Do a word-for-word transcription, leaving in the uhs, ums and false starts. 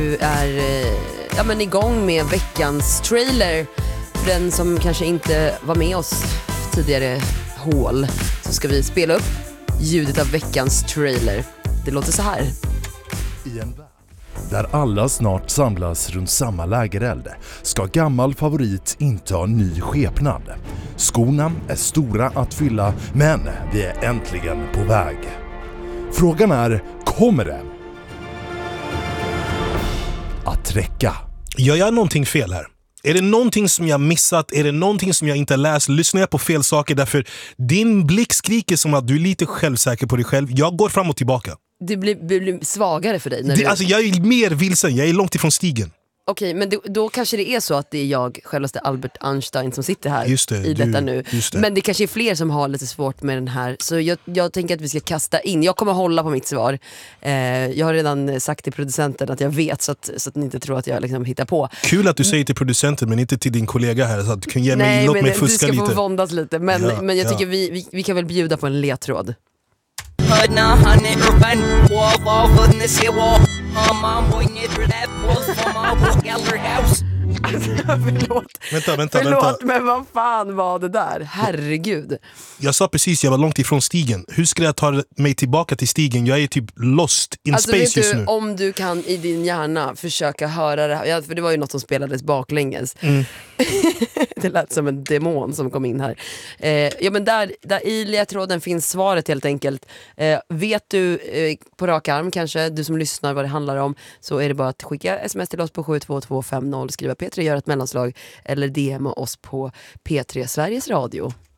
Du är eh, ja, men igång med veckans trailer. För den som kanske inte var med oss tidigare hål, så ska vi spela upp ljudet av veckans trailer. Det låter så här. I en värld där alla snart samlas runt samma lägereld ska gammal favorit inta ny skepnad. Skorna är stora att fylla, men vi är äntligen på väg. Frågan är, kommer det att räcka? Gör jag någonting fel här? Är det någonting som jag missat? Är det någonting som jag inte läst? Lyssnar jag på fel saker? Därför din blick skriker som att du är lite självsäker på dig själv. Jag går fram och tillbaka. Det blir, blir svagare för dig när det, du... alltså, jag är mer vilsen. Jag är långt ifrån stigen. Okej, men då, då kanske det är så att det är jag, självaste Albert Einstein, som sitter här Just det, i du, detta nu. just det. Men det kanske är fler som har lite svårt med den här. Så jag, jag tänker att vi ska kasta in. Jag kommer hålla på mitt svar. eh, Jag har redan sagt till producenten att jag vet, så att, så att ni inte tror att jag liksom hittar på. Kul att du säger till producenten men inte till din kollega här, så att du kan ge mig, Nej, låt men mig du fuska ska få lite. våndas lite. Men, Ja, men jag ja. tycker vi, vi, vi kan väl bjuda på en ledtråd. Förlåt. Vänta, vänta, Förlåt, vänta. men vad fan var det där? Herregud. Jag sa precis, jag var långt ifrån stigen. Hur ska jag ta mig tillbaka till stigen? Jag är typ lost in Alltså, space vet just du, nu. om du kan i din hjärna försöka höra det här, ja, för det var ju något som spelades baklänges. Mm. Det lät som en demon som kom in här. eh, Ja, men där, där i ledtråden finns svaret helt enkelt. eh, Vet du eh, på rak arm kanske, du som lyssnar, vad det handlar om, så är det bara att skicka sms till oss på sju två två fem noll, skriva P tre, gör ett mellanslag, eller D M oss på P tre Sveriges Radio.